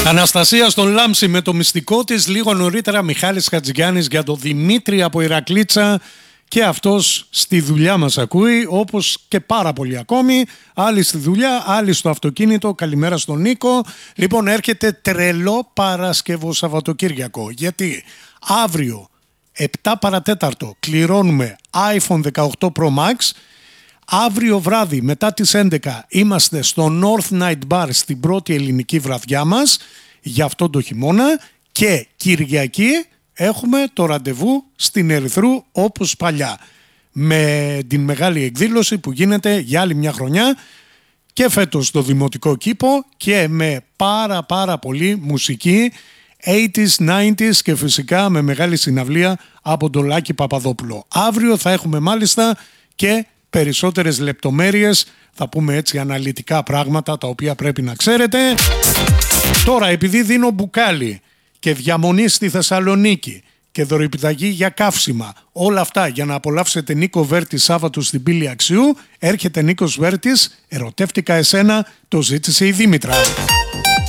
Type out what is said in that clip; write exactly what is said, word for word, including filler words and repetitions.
Αναστασία στον Λάμψη με το μυστικό της. Λίγο νωρίτερα Μιχάλης Χατζηγιάννης για το Δημήτρη από Ηρακλήτσα. Και αυτός στη δουλειά μας ακούει, όπως και πάρα πολλοί ακόμη. Άλλοι στη δουλειά, άλλοι στο αυτοκίνητο. Καλημέρα στον Νίκο. Λοιπόν, έρχεται τρελό Παρασκευό Σαββατοκύριακο. Γιατί αύριο επτά παρατέταρτο κληρώνουμε άιφον δεκαοκτώ Pro Max. Αύριο βράδυ μετά τις έντεκα είμαστε στο North Night Bar στην πρώτη ελληνική βραδιά μας για αυτόν το χειμώνα. Και Κυριακή έχουμε το ραντεβού στην Ερυθρού όπως παλιά, με την μεγάλη εκδήλωση που γίνεται για άλλη μια χρονιά και φέτος στο Δημοτικό Κήπο και με πάρα πάρα πολύ μουσική ογδόντα, ενενήντα και φυσικά με μεγάλη συναυλία από τον Λάκη Παπαδόπουλο. Αύριο θα έχουμε μάλιστα και περισσότερες λεπτομέρειες, θα πούμε έτσι αναλυτικά πράγματα τα οποία πρέπει να ξέρετε. Τώρα, επειδή δίνω μπουκάλι και διαμονή στη Θεσσαλονίκη και δωρεπιταγή για καύσιμα, όλα αυτά για να απολαύσετε Νίκο Βέρτη Σάββατο στην Πύλη Αξιού, έρχεται Νίκος Βέρτης, ερωτεύτηκα εσένα, το ζήτησε η Δήμητρα.